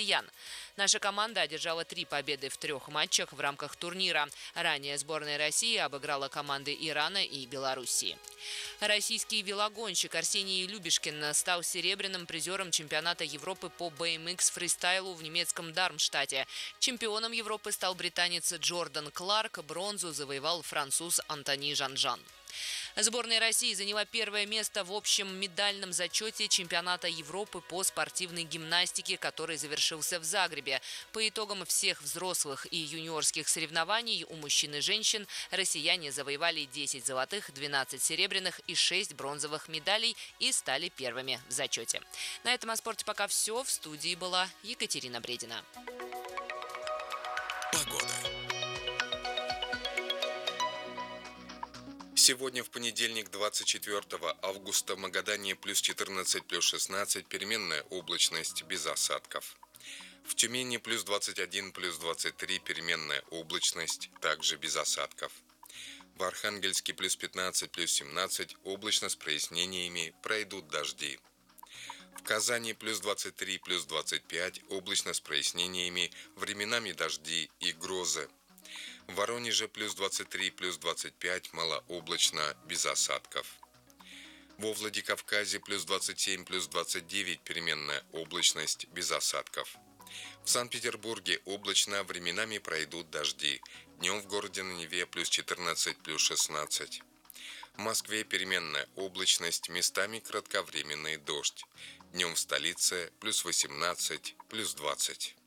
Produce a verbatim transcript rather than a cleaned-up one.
россиян. Наша команда одержала три победы в трех матчах в рамках турнира. Ранее сборная России обыграла команды Ирана и Белоруссии. Российский велогонщик Арсений Любешкин стал серебряным призером чемпионата Европы по би эм икс фристайлу в немецком Дармштадте. Чемпионом Европы стал британец Джордан Кларк, бронзу завоевал француз Антони Жанжан. Сборная России заняла первое место в общем медальном зачете чемпионата Европы по спортивной гимнастике, который завершился в Загребе. По итогам всех взрослых и юниорских соревнований у мужчин и женщин россияне завоевали десять золотых, двенадцать серебряных и шесть бронзовых медалей и стали первыми в зачете. На этом о спорте пока все. В студии была Екатерина Бредина. Погода. Сегодня в понедельник, двадцать четвёртого августа, в Магадане плюс четырнадцать, плюс шестнадцать, переменная облачность без осадков. В Тюмени плюс двадцать один, плюс двадцать три, переменная облачность, также без осадков. В Архангельске плюс пятнадцать, плюс семнадцать, облачно с прояснениями, пройдут дожди. В Казани плюс двадцать три, плюс двадцать пять, облачно с прояснениями, временами дожди и грозы. В Воронеже плюс двадцать три, плюс двадцать пять, малооблачно, без осадков. Во Владикавказе плюс двадцать семь, плюс двадцать девять, переменная облачность, без осадков. В Санкт-Петербурге облачно, временами пройдут дожди. Днем в городе на Неве плюс четырнадцать, плюс шестнадцать. В Москве переменная облачность, местами кратковременный дождь. Днем в столице плюс восемнадцать, плюс двадцать.